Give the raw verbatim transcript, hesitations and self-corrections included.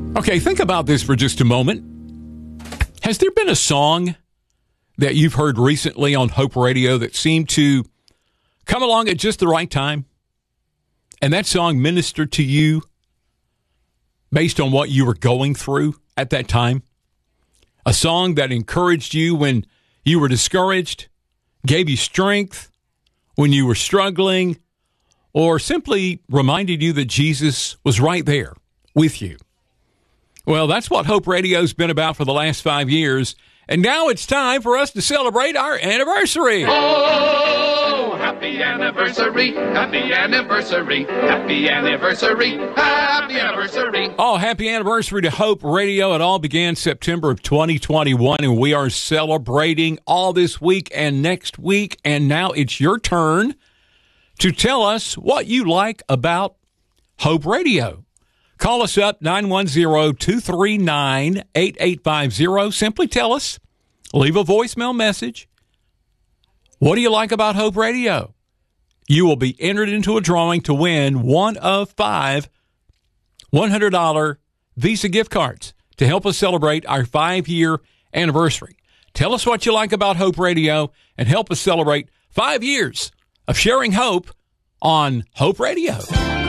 Okay, think about this for just a moment. Has there been a song that you've heard recently on Hope Radio that seemed to come along at just the right time? And that song ministered to you based on what you were going through at that time? A song that encouraged you when you were discouraged, gave you strength when you were struggling, or simply reminded you that Jesus was right there with you. Well, that's what Hope Radio's been about for the last five years, and now it's time for us to celebrate our anniversary. Oh, happy anniversary, happy anniversary, happy anniversary, happy anniversary. Oh, happy anniversary to Hope Radio. It all began September of twenty twenty-one, and we are celebrating all this week and next week, and now it's your turn to tell us what you like about Hope Radio. Call us up, nine one zero, two three nine, eight eight five zero. Simply tell us, leave a voicemail message. What do you like about Hope Radio? You will be entered into a drawing to win one of five one hundred dollars Visa gift cards to help us celebrate our five-year anniversary. Tell us what you like about Hope Radio and help us celebrate five years of sharing hope on Hope Radio.